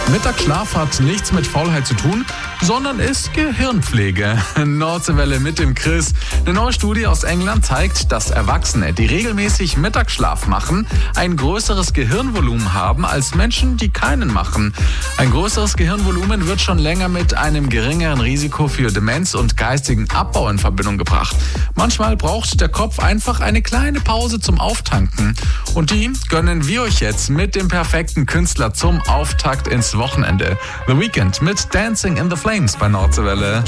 Mittagsschlaf hat nichts mit Faulheit zu tun, sondern ist Gehirnpflege. Nordwelle mit dem Chris. Eine neue Studie aus England zeigt, dass Erwachsene, die regelmäßig Mittagsschlaf machen, ein größeres Gehirnvolumen haben als Menschen, die keinen machen. Ein größeres Gehirnvolumen wird schon länger mit einem geringeren Risiko für Demenz und geistigen Abbau in Verbindung gebracht. Manchmal braucht der Kopf einfach eine kleine Pause zum Auftanken. Und die gönnen wir euch jetzt mit dem perfekten Künstler zum Auftakt ins Wochenende. The Weeknd mit Dancing in the Flames bei Nordwelle.